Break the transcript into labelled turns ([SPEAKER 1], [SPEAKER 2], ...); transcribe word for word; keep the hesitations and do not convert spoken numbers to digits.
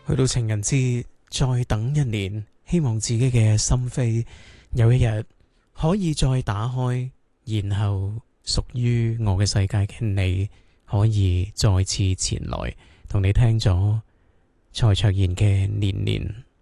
[SPEAKER 1] 去到情人節，再等一年，希望自己嘅心扉有一日可以再打開，然後屬於我嘅世界嘅你，可以再次前來，同你聽咗蔡卓妍嘅《年年》。